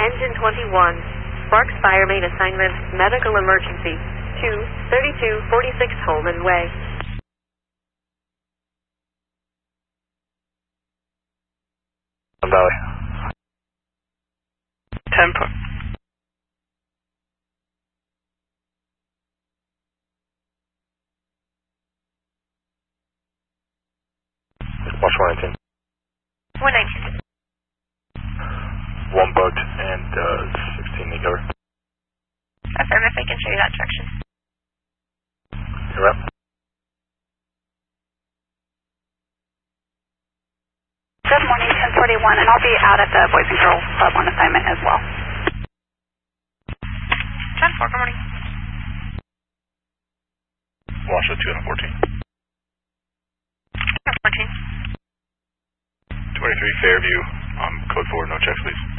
Engine 21. Sparks Fire Main Assignment, Medical Emergency, 23246 Holman Way. Valley. 10 point. Watch 119. 119. One boat and 16 knee cover. Affirmative, I can show you that direction. You're up. Good morning, 1041, and I'll be out at the Boys and Girls Club on assignment as well. 10-4, good morning. Watch the 214. 14. 23 Fairview, code 4, no checks please.